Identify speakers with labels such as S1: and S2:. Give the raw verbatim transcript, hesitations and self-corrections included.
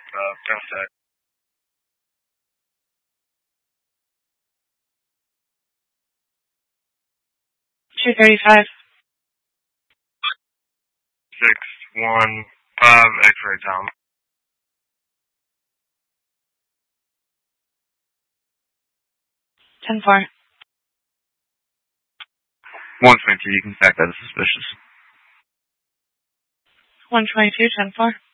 S1: uh, press that.
S2: two thirty-five.
S1: six one five, X-ray Tom.
S2: ten four.
S1: one twenty-two, you can stack that as suspicious.
S2: one twenty-two, ten four.